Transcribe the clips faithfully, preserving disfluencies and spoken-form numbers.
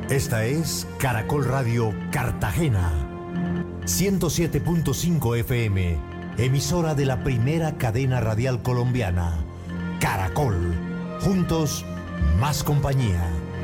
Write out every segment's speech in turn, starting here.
Esta es Caracol Radio Cartagena, ciento siete punto cinco F M, emisora de la primera cadena radial colombiana. Caracol, juntos, más compañía.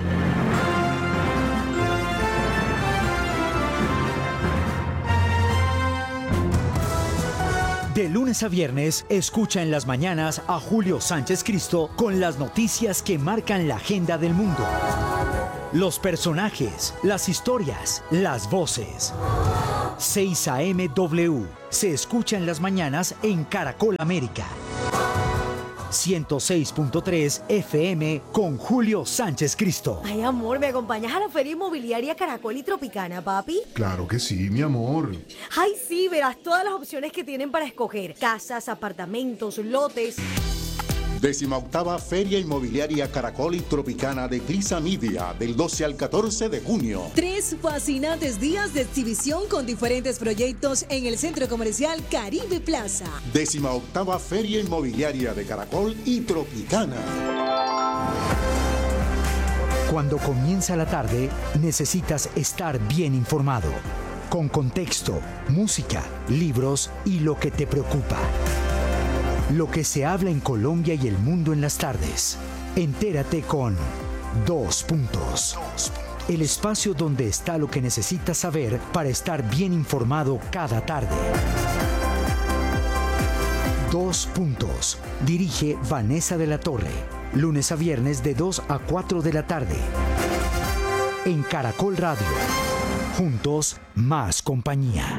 De lunes a viernes, escucha en las mañanas a Julio Sánchez Cristo con las noticias que marcan la agenda del mundo. Los personajes, las historias, las voces. seis A M W se escucha en las mañanas en Caracol América. ciento seis punto tres F M con Julio Sánchez Cristo. Ay, amor, ¿me acompañas a la Feria Inmobiliaria Caracol y Tropicana, papi? Claro que sí, mi amor. Ay, sí, verás todas las opciones que tienen para escoger. Casas, apartamentos, lotes. Décima octava Feria Inmobiliaria Caracol y Tropicana de Glisa Media, del doce al catorce de junio. Tres fascinantes días de exhibición con diferentes proyectos en el Centro Comercial Caribe Plaza. Décima octava Feria Inmobiliaria de Caracol y Tropicana. Cuando comienza la tarde, necesitas estar bien informado, con contexto, música, libros y lo que te preocupa. Lo que se habla en Colombia y el mundo en las tardes. Entérate con Dos Puntos. El espacio donde está lo que necesitas saber para estar bien informado cada tarde. Dos Puntos. Dirige Vanessa de la Torre. Lunes a viernes de dos a cuatro de la tarde. En Caracol Radio. Juntos, más compañía.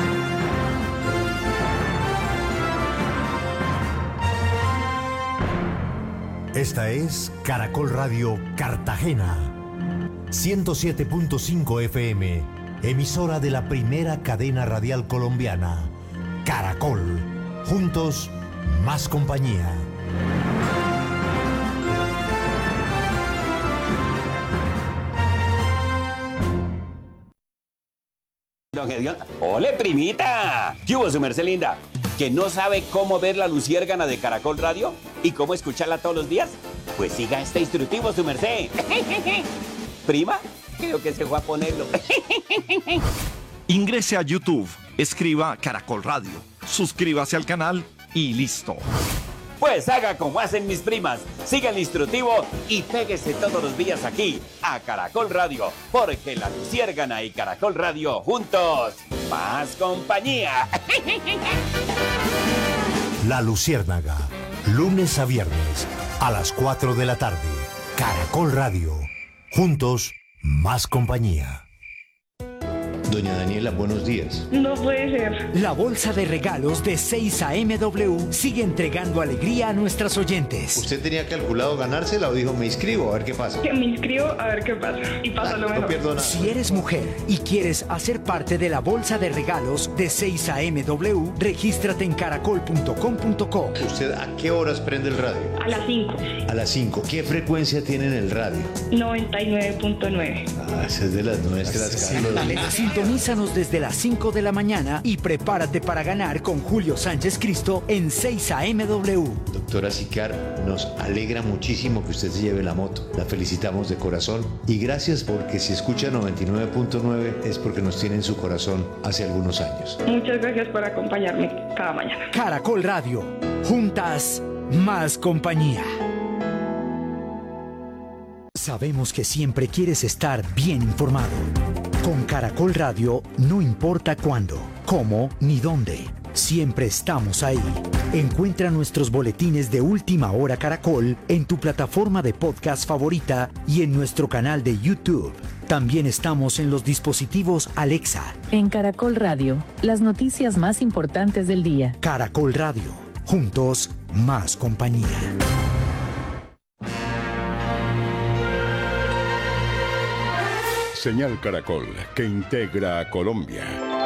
Esta es Caracol Radio Cartagena, ciento siete punto cinco F M, emisora de la primera cadena radial colombiana. Caracol, juntos, más compañía. Don Edión. ¡Ole, primita! ¿Qué hubo, su merced linda? ¿Que no sabe cómo ver la luciérgana de Caracol Radio y cómo escucharla todos los días? Pues siga este instructivo, su merced. Prima, creo que se fue a ponerlo. Ingrese a YouTube, escriba Caracol Radio, suscríbase al canal y listo. Pues haga como hacen mis primas, siga el instructivo y péguese todos los días aquí a Caracol Radio, porque la luciérgana y Caracol Radio juntos, más compañía. La Luciérnaga, lunes a viernes, a las cuatro de la tarde. Caracol Radio, juntos, más compañía. Doña Daniela, buenos días. No puede ser. La bolsa de regalos de seis A M W sigue entregando alegría a nuestras oyentes. ¿Usted tenía calculado ganársela o dijo me inscribo a ver qué pasa? Que me inscribo a ver qué pasa. Y pasa Ah, lo mejor. No pierdo nada. Si eres mujer y quieres hacer parte de la bolsa de regalos de seis A M W, regístrate en caracol punto com punto co. ¿Usted a qué horas prende el radio? A las cinco. A las cinco. ¿Qué frecuencia tiene en el radio? noventa y nueve punto nueve. Ah, esa es de las nuestras, Carlos. Sintonízanos desde las cinco de la mañana y prepárate para ganar con Julio Sánchez Cristo en seis A M W. Doctora Sicar, nos alegra muchísimo que usted se lleve la moto. La felicitamos de corazón y gracias porque si escucha noventa y nueve punto nueve es porque nos tiene en su corazón hace algunos años. Muchas gracias por acompañarme cada mañana. Caracol Radio. Juntas, más compañía. Sabemos que siempre quieres estar bien informado. Con Caracol Radio no importa cuándo, cómo ni dónde. Siempre estamos ahí. Encuentra nuestros boletines de Última Hora Caracol en tu plataforma de podcast favorita y en nuestro canal de YouTube. También estamos en los dispositivos Alexa. En Caracol Radio, las noticias más importantes del día. Caracol Radio. Juntos, más compañía. Señal Caracol, que integra a Colombia.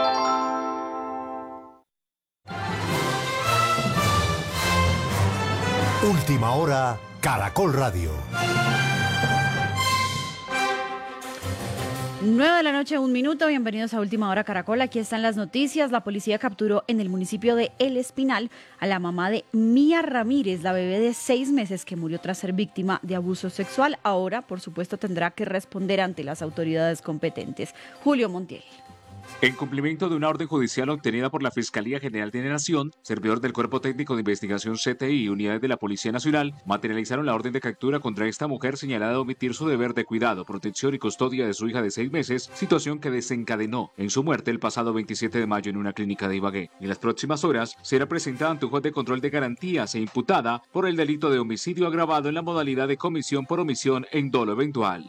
Última hora, Caracol Radio. nueve de la noche, un minuto. Bienvenidos a Última Hora Caracol. Aquí están las noticias. La policía capturó en el municipio de El Espinal a la mamá de Mía Ramírez, la bebé de seis meses que murió tras ser víctima de abuso sexual. Ahora, por supuesto, tendrá que responder ante las autoridades competentes. Julio Montiel. En cumplimiento de una orden judicial obtenida por la Fiscalía General de la Nación, servidor del Cuerpo Técnico de Investigación C T I y unidades de la Policía Nacional materializaron la orden de captura contra esta mujer señalada de omitir su deber de cuidado, protección y custodia de su hija de seis meses, situación que desencadenó en su muerte el pasado veintisiete de mayo en una clínica de Ibagué. En las próximas horas será presentada ante un juez de control de garantías e imputada por el delito de homicidio agravado en la modalidad de comisión por omisión en dolo eventual.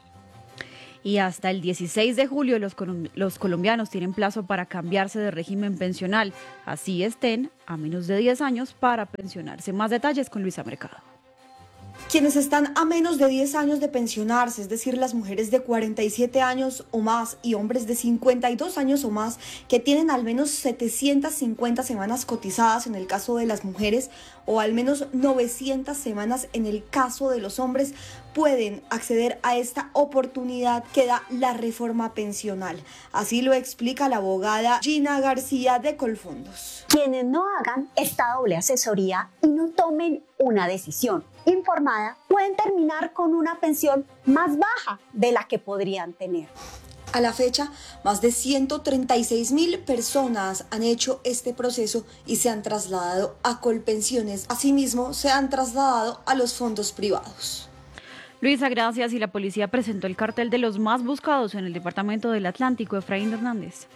Y hasta el dieciséis de julio los, los colombianos tienen plazo para cambiarse de régimen pensional. Así estén a menos de diez años para pensionarse. Más detalles con Luisa Mercado. Quienes están a menos de diez años de pensionarse, es decir, las mujeres de cuarenta y siete años o más y hombres de cincuenta y dos años o más que tienen al menos setecientas cincuenta semanas cotizadas en el caso de las mujeres o al menos novecientas semanas en el caso de los hombres, pueden acceder a esta oportunidad que da la reforma pensional. Así lo explica la abogada Gina García de Colfondos. Quienes no hagan esta doble asesoría y no tomen una decisión informada pueden terminar con una pensión más baja de la que podrían tener. A la fecha, más de ciento treinta y seis mil personas han hecho este proceso y se han trasladado a Colpensiones. Asimismo, se han trasladado a los fondos privados. Luisa, gracias. Y la policía presentó el cartel de los más buscados en el departamento del Atlántico. Efraín Hernández.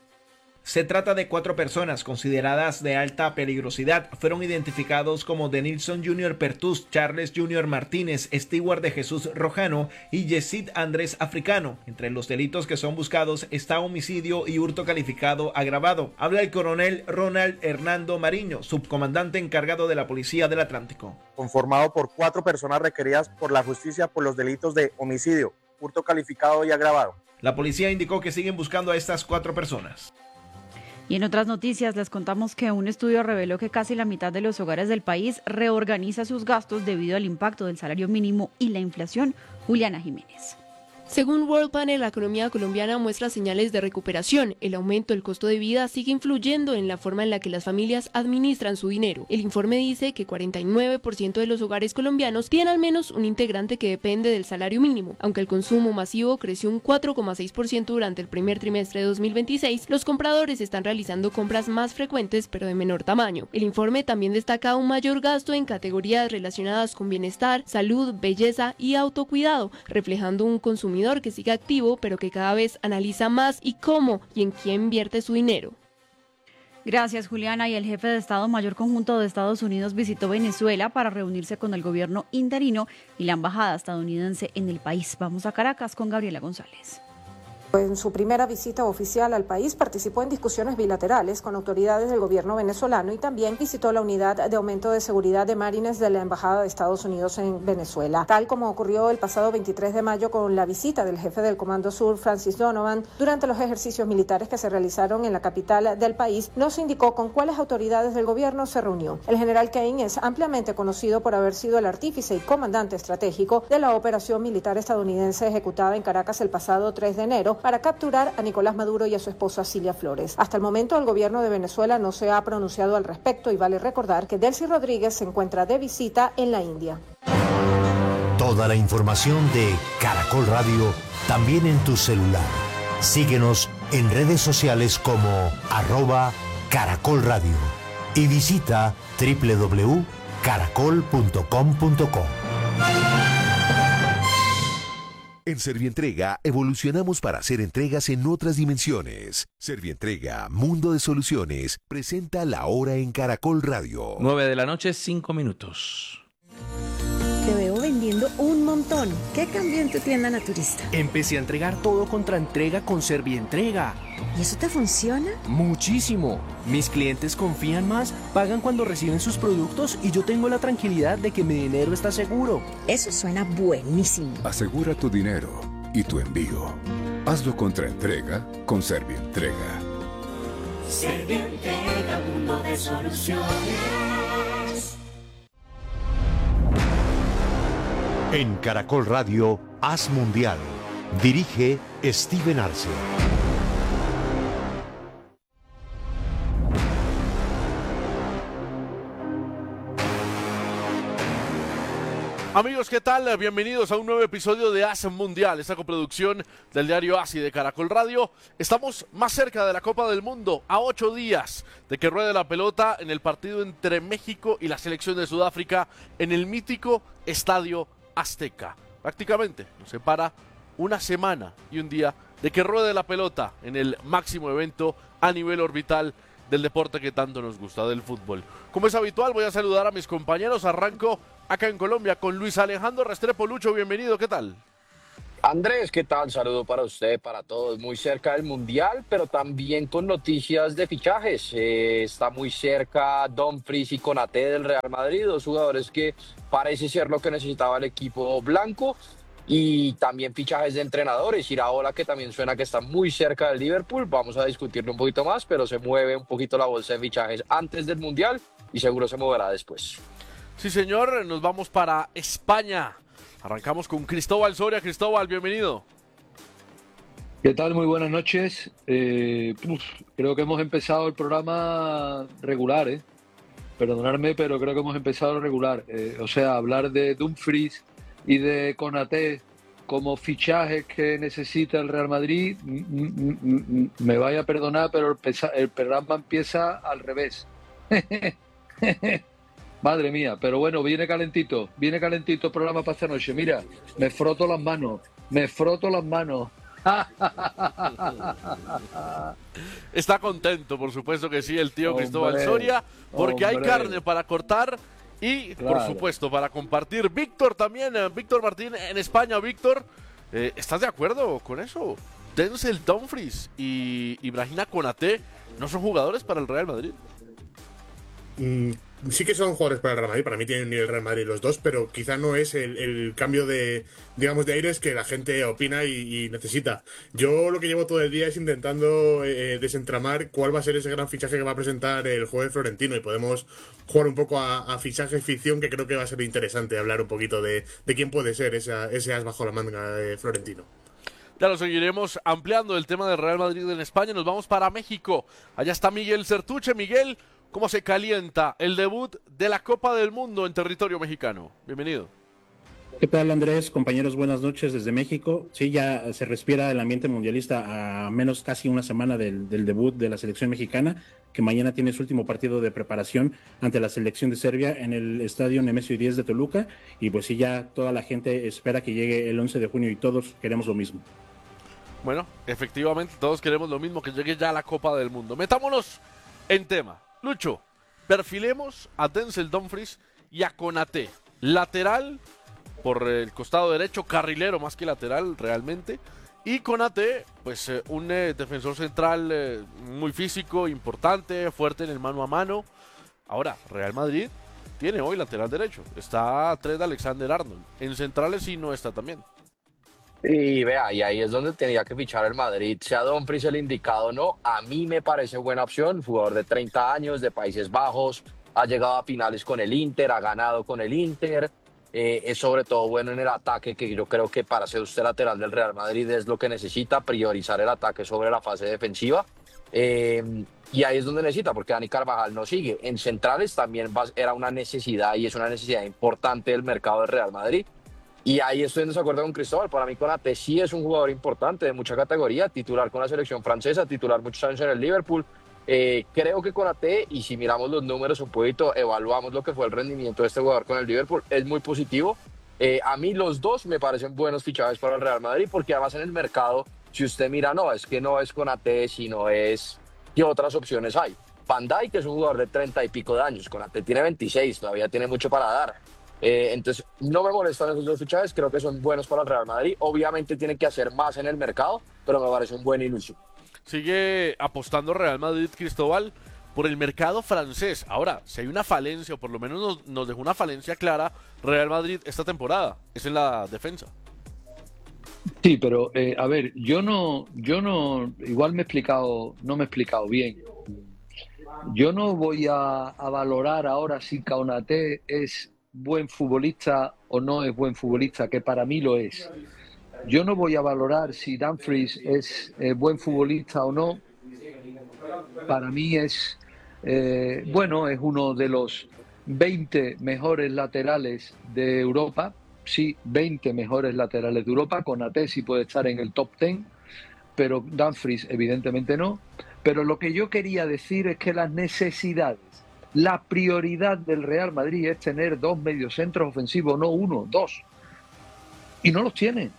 Se trata de cuatro personas consideradas de alta peligrosidad. Fueron identificados como Denilson junior Pertus, Charles junior Martínez, Stewart de Jesús Rojano y Yesid Andrés Africano. Entre los delitos que son buscados está homicidio y hurto calificado agravado. Habla el coronel Ronald Hernando Mariño, subcomandante encargado de la Policía del Atlántico. Conformado por cuatro personas requeridas por la justicia por los delitos de homicidio, hurto calificado y agravado. La policía indicó que siguen buscando a estas cuatro personas. Y en otras noticias les contamos que un estudio reveló que casi la mitad de los hogares del país reorganiza sus gastos debido al impacto del salario mínimo y la inflación. Juliana Jiménez. Según World Panel, la economía colombiana muestra señales de recuperación. El aumento del costo de vida sigue influyendo en la forma en la que las familias administran su dinero. El informe dice que cuarenta y nueve por ciento de los hogares colombianos tienen al menos un integrante que depende del salario mínimo. Aunque el consumo masivo creció un cuatro coma seis por ciento durante el primer trimestre de dos mil veintiséis, los compradores están realizando compras más frecuentes pero de menor tamaño. El informe también destaca un mayor gasto en categorías relacionadas con bienestar, salud, belleza y autocuidado, reflejando un consumidor que sigue activo, pero que cada vez analiza más y cómo y en quién invierte su dinero. Gracias, Juliana. Y el jefe de Estado Mayor Conjunto de Estados Unidos visitó Venezuela para reunirse con el gobierno interino y la embajada estadounidense en el país. Vamos a Caracas con Gabriela González. En su primera visita oficial al país participó en discusiones bilaterales con autoridades del gobierno venezolano y también visitó la unidad de aumento de seguridad de Marines de la Embajada de Estados Unidos en Venezuela, tal como ocurrió el pasado veintitrés de mayo con la visita del jefe del Comando Sur, Francis Donovan, durante los ejercicios militares que se realizaron en la capital del país. No se indicó con cuáles autoridades del gobierno se reunió. El general Kane es ampliamente conocido por haber sido el artífice y comandante estratégico de la operación militar estadounidense ejecutada en Caracas el pasado tres de enero para capturar a Nicolás Maduro y a su esposa Cilia Flores. Hasta el momento el gobierno de Venezuela no se ha pronunciado al respecto y vale recordar que Delcy Rodríguez se encuentra de visita en la India. Toda la información de Caracol Radio también en tu celular. Síguenos en redes sociales como arroba Caracol Radio y visita doble u doble u doble u punto caracol punto com punto co. En Servientrega evolucionamos para hacer entregas en otras dimensiones. Servientrega, Mundo de Soluciones, presenta La Hora en Caracol Radio. nueve de la noche, cinco minutos. Te veo vendiendo un montón. ¿Qué cambió en tu tienda naturista? Empecé a entregar todo contra entrega con Servientrega. ¿Y eso te funciona? Muchísimo. Mis clientes confían más, pagan cuando reciben sus productos y yo tengo la tranquilidad de que mi dinero está seguro. Eso suena buenísimo. Asegura tu dinero y tu envío. Hazlo contra entrega con Servientrega. Servientrega, mundo de soluciones. En Caracol Radio, Haz Mundial. Dirige Steven Arce. Amigos, ¿qué tal? Bienvenidos a un nuevo episodio de AS Mundial, esta coproducción del diario AS y de Caracol Radio. Estamos más cerca de la Copa del Mundo, a ocho días de que ruede la pelota en el partido entre México y la selección de Sudáfrica en el mítico Estadio Azteca. Prácticamente nos separa una semana y un día de que ruede la pelota en el máximo evento a nivel orbital del deporte que tanto nos gusta, del fútbol. Como es habitual, voy a saludar a mis compañeros. Arranco acá en Colombia con Luis Alejandro Restrepo. Lucho, bienvenido, ¿qué tal? Andrés, ¿qué tal? Saludo para usted, para todos. Muy cerca del Mundial, pero también con noticias de fichajes. Eh, está muy cerca Dumfries y Konaté del Real Madrid, dos jugadores que parece ser lo que necesitaba el equipo blanco. Y también fichajes de entrenadores. Iraola, que también suena que está muy cerca del Liverpool. Vamos a discutirlo un poquito más, pero se mueve un poquito la bolsa de fichajes antes del Mundial y seguro se moverá después. Sí, señor, nos vamos para España. Arrancamos con Cristóbal Soria. Cristóbal, bienvenido. ¿Qué tal? Muy buenas noches. Eh, uf, creo que hemos empezado el programa regular, ¿eh? Perdonadme, pero creo que hemos empezado regular. Eh, o sea, hablar de Dumfries y de Konaté como fichajes que necesita el Real Madrid, me vaya a perdonar, pero el, el programa empieza al revés. Madre mía, pero bueno, viene calentito, viene calentito el programa para esta noche. Mira, me froto las manos, me froto las manos. Está contento, por supuesto que sí, el tío hombre, Cristóbal Soria, porque hombre. hay carne para cortar y, claro, por supuesto, para compartir. Víctor también, Víctor Martín en España. Víctor, eh, ¿estás de acuerdo con eso? Denzel Dumfries y Ibrahim Konaté no son jugadores para el Real Madrid. Mm. Sí que son jugadores para el Real Madrid, para mí tienen nivel Real Madrid los dos, pero quizá no es el, el cambio de, digamos, de aires que la gente opina y, y necesita. Yo lo que llevo todo el día es intentando eh, desentramar cuál va a ser ese gran fichaje que va a presentar el jueves Florentino, y podemos jugar un poco a, a fichaje ficción, que creo que va a ser interesante hablar un poquito de, de quién puede ser esa, ese as bajo la manga de Florentino. Ya lo seguiremos ampliando el tema del Real Madrid en España. Nos vamos para México. Allá está Miguel Certuche. Miguel, ¿cómo se calienta el debut de la Copa del Mundo en territorio mexicano? Bienvenido. ¿Qué tal, Andrés? Compañeros, buenas noches desde México. Sí, ya se respira el ambiente mundialista a menos casi una semana del, del debut de la selección mexicana, que mañana tiene su último partido de preparación ante la selección de Serbia en el estadio Nemesio diez de Toluca. Y pues sí, ya toda la gente espera que llegue el once de junio y todos queremos lo mismo. Bueno, efectivamente, todos queremos lo mismo, que llegue ya la Copa del Mundo. Metámonos en tema. Lucho, perfilemos a Denzel Dumfries y a Konaté. Lateral por el costado derecho, carrilero más que lateral realmente. Y Konaté, pues eh, un eh, defensor central eh, muy físico, importante, fuerte en el mano a mano. Ahora, Real Madrid tiene hoy lateral derecho. Está Trent Alexander-Arnold. En centrales sí no está también. Y vea, y ahí es donde tenía que fichar el Madrid, sea Dumfries el indicado o no. A mí me parece buena opción, jugador de treinta años, de Países Bajos, ha llegado a finales con el Inter, ha ganado con el Inter, eh, es sobre todo bueno en el ataque, que yo creo que para ser usted lateral del Real Madrid es lo que necesita, priorizar el ataque sobre la fase defensiva. Eh, y ahí es donde necesita, porque Dani Carvajal no sigue. En centrales también va, era una necesidad y es una necesidad importante del mercado del Real Madrid. Y ahí estoy en desacuerdo con Cristóbal. Para mí Konaté sí es un jugador importante, de mucha categoría, titular con la selección francesa, titular muchos años en el Liverpool. Eh, creo que Konaté, y si miramos los números un poquito, evaluamos lo que fue el rendimiento de este jugador con el Liverpool, es muy positivo. Eh, a mí los dos me parecen buenos fichajes para el Real Madrid, porque además en el mercado, si usted mira, no, es que no es Konaté, sino es qué otras opciones hay. Van Dijk es un jugador de treinta y pico de años, Konaté tiene veintiséis, todavía tiene mucho para dar. Eh, entonces no me molestan esos dos fichajes, creo que son buenos para el Real Madrid. Obviamente tienen que hacer más en el mercado, pero me parece un buen inicio. Sigue apostando Real Madrid, Cristóbal, por el mercado francés. Ahora, si hay una falencia, o por lo menos nos, nos dejó una falencia clara Real Madrid esta temporada, es en la defensa. Sí, pero eh, a ver, yo no, yo no, igual me he explicado, no me he explicado bien. Yo no voy a, a valorar ahora si Konaté es buen futbolista o no es buen futbolista, que para mí lo es. yo no voy a valorar si Dumfries es eh, buen futbolista o no. Para mí es, eh, bueno, es uno de los veinte mejores laterales de Europa. Sí, veinte mejores laterales de Europa. Konaté sí puede estar en el top diez, pero Dumfries evidentemente no. Pero lo que yo quería decir es que las necesidades, la prioridad del Real Madrid es tener dos mediocentros ofensivos, no uno, dos. Y no los tienen.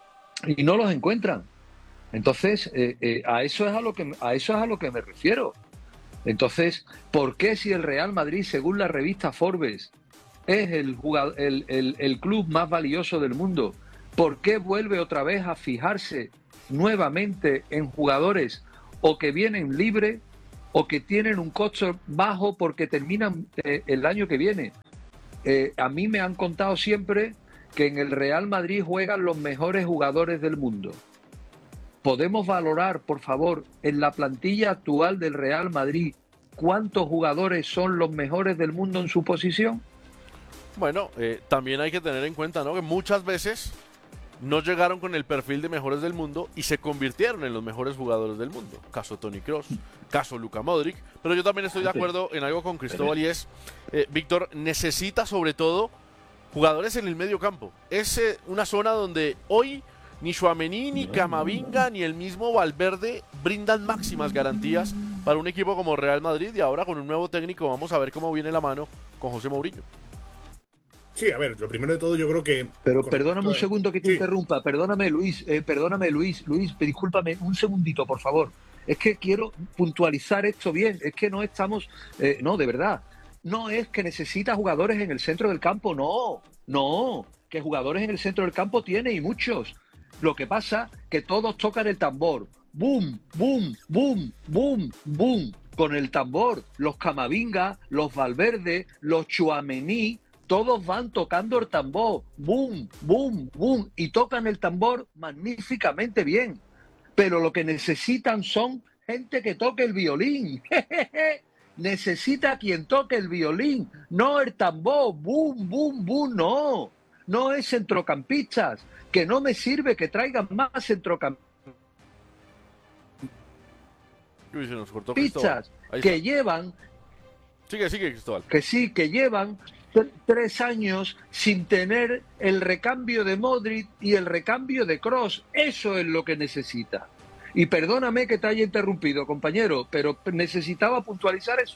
Y no los encuentran. Entonces, eh, eh, a eso es a lo que a eso es a lo que me refiero. Entonces, ¿por qué si el Real Madrid, según la revista Forbes, es el, jugador, el, el, el club más valioso del mundo, por qué vuelve otra vez a fijarse nuevamente en jugadores o que vienen libres o que tienen un costo bajo porque terminan eh, el año que viene? Eh, a mí me han contado siempre que en el Real Madrid juegan los mejores jugadores del mundo. ¿Podemos valorar, por favor, en la plantilla actual del Real Madrid, cuántos jugadores son los mejores del mundo en su posición? Bueno, eh, también hay que tener en cuenta, ¿no?, que muchas veces no llegaron con el perfil de mejores del mundo y se convirtieron en los mejores jugadores del mundo. Caso Toni Kroos, caso Luka Modric. Pero yo también estoy de acuerdo en algo con Cristóbal y es, eh, Víctor, necesita sobre todo jugadores en el medio campo. Es eh, una zona donde hoy ni Tchouaméni, ni Camavinga, ni el mismo Valverde brindan máximas garantías para un equipo como Real Madrid, y ahora con un nuevo técnico vamos a ver cómo viene la mano con José Mourinho. Sí, a ver, lo primero de todo yo creo que... Pero perdóname un segundo que te sí. interrumpa, perdóname Luis, eh, perdóname Luis, Luis, discúlpame un segundito, por favor. Es que quiero puntualizar esto bien, es que no estamos, eh, no, de verdad, no es que necesita jugadores en el centro del campo, no, no, que jugadores en el centro del campo tiene y muchos. Lo que pasa que todos tocan el tambor, boom, boom, boom, boom, boom, con el tambor, los Camavinga, los Valverde, los Tchouaméni, todos van tocando el tambor, boom, boom, boom, y tocan el tambor magníficamente bien. Pero lo que necesitan son gente que toque el violín. Necesita quien toque el violín, no el tambor, boom, boom, boom, no. No es centrocampistas, que no me sirve que traigan más centrocampistas que llevan... Sigue, sigue, Cristóbal. Que sí, que llevan... tres años sin tener el recambio de Modric y el recambio de Kroos. Eso es lo que necesita. Y perdóname que te haya interrumpido, compañero, pero necesitaba puntualizar eso.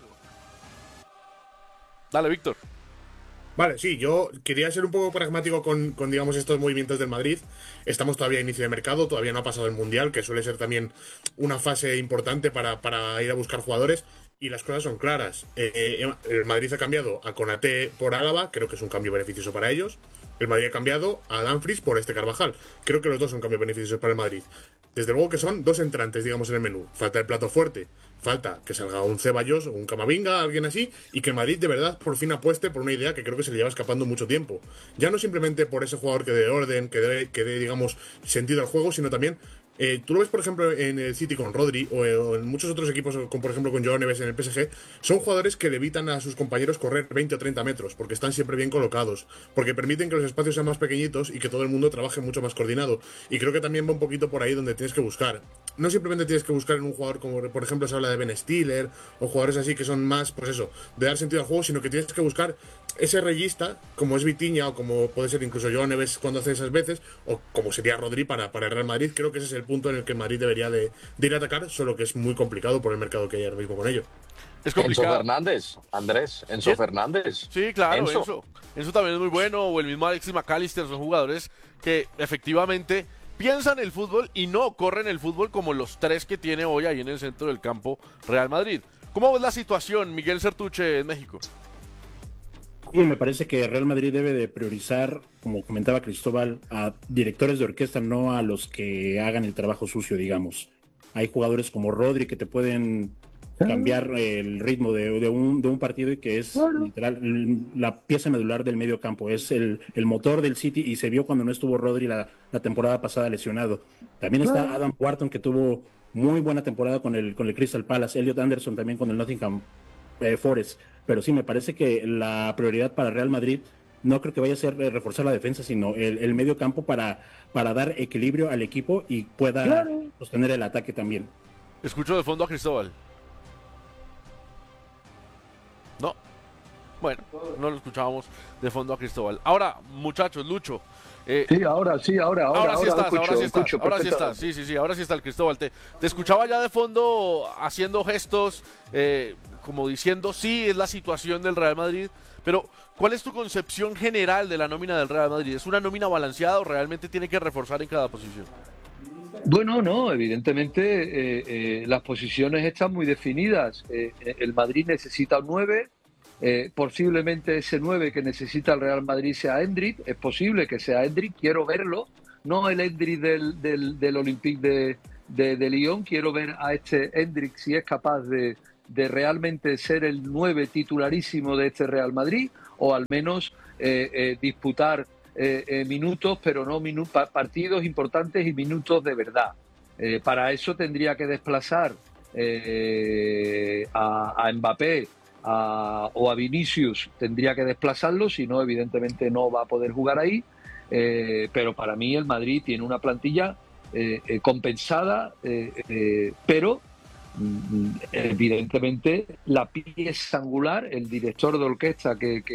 Dale, Víctor. Vale, sí, yo quería ser un poco pragmático con, con, digamos, estos movimientos del Madrid. Estamos todavía a inicio de mercado, todavía no ha pasado el Mundial, que suele ser también una fase importante para, para ir a buscar jugadores. Y las cosas son claras. Eh, eh, el Madrid ha cambiado a Konaté por Álava, creo que es un cambio beneficioso para ellos. El Madrid ha cambiado a Dumfries por este Carvajal. Creo que los dos son cambios beneficiosos para el Madrid. Desde luego que son dos entrantes, digamos, en el menú. Falta el plato fuerte. Falta que salga un Ceballos o un Camavinga, alguien así, y que el Madrid de verdad por fin apueste por una idea que creo que se le lleva escapando mucho tiempo. Ya no simplemente por ese jugador que dé orden, que dé, que dé digamos, sentido al juego, sino también... Eh, tú lo ves, por ejemplo, en el City con Rodri o, eh, o en muchos otros equipos, como por ejemplo con Joao Neves en el P S G, son jugadores que le evitan a sus compañeros correr veinte o treinta metros, porque están siempre bien colocados, porque permiten que los espacios sean más pequeñitos y que todo el mundo trabaje mucho más coordinado. Y creo que también va un poquito por ahí donde tienes que buscar. No simplemente tienes que buscar en un jugador como, por ejemplo, se habla de Ben Stiller o jugadores así que son más, pues eso, de dar sentido al juego, sino que tienes que buscar ese reyista, como es Vitinha o como puede ser incluso Joao Neves cuando hace esas veces, o como sería Rodri para, para el Real Madrid. Creo que ese es el punto en el que Madrid debería de, de ir a atacar, solo que es muy complicado por el mercado que hay ahora mismo con ello. Es complicado. Enzo Fernández, Andrés, Enzo ¿Sí? Fernández. Sí, claro, Enzo. Enzo. Enzo también es muy bueno, o el mismo Alexis McAllister, son jugadores que efectivamente piensan el fútbol y no corren el fútbol como los tres que tiene hoy ahí en el centro del campo Real Madrid. ¿Cómo ves la situación, Miguel Sertuche, en México? Sí, me parece que Real Madrid debe de priorizar, como comentaba Cristóbal, a directores de orquesta, no a los que hagan el trabajo sucio, digamos. Hay jugadores como Rodri que te pueden cambiar el ritmo de, de, un, de un partido y que es literal la pieza medular del medio campo, es el, el motor del City, y se vio cuando no estuvo Rodri la, la temporada pasada lesionado. También está Adam Wharton, que tuvo muy buena temporada con el, con el Crystal Palace, Elliot Anderson también con el Nottingham eh, Forest. Pero sí, me parece que la prioridad para Real Madrid no creo que vaya a ser reforzar la defensa, sino el, el medio campo para, para dar equilibrio al equipo y pueda claro. sostener el ataque también. Escucho de fondo a Cristóbal. No. Bueno, no lo escuchábamos de fondo a Cristóbal. Ahora, muchachos, Lucho. Eh, sí, ahora sí, ahora, ahora, ahora sí ahora estás, escucho, ahora sí estás, escucho, ahora sí estás, sí, sí, sí, ahora sí está el Cristóbal. Te, te escuchaba ya de fondo haciendo gestos, eh, como diciendo, sí, es la situación del Real Madrid, pero ¿cuál es tu concepción general de la nómina del Real Madrid? ¿Es una nómina balanceada o realmente tiene que reforzar en cada posición? Bueno, no, evidentemente eh, eh, las posiciones están muy definidas. Eh, el Madrid necesita un nueve. Eh, posiblemente ese nueve que necesita el Real Madrid sea Endrick, es posible que sea Endrick, quiero verlo, no el Endrick del, del, del Olympique de, de, de Lyon, quiero ver a este Endrick si es capaz de, de realmente ser el nueve titularísimo de este Real Madrid, o al menos eh, eh, disputar eh, eh, minutos, pero no minu partidos importantes y minutos de verdad. Eh, para eso tendría que desplazar eh, a, a Mbappé A, o a Vinicius, tendría que desplazarlo, si no, evidentemente no va a poder jugar ahí. Eh, pero para mí el Madrid tiene una plantilla eh, eh, compensada, eh, eh, pero mm, evidentemente la pieza angular, el director de orquesta que, que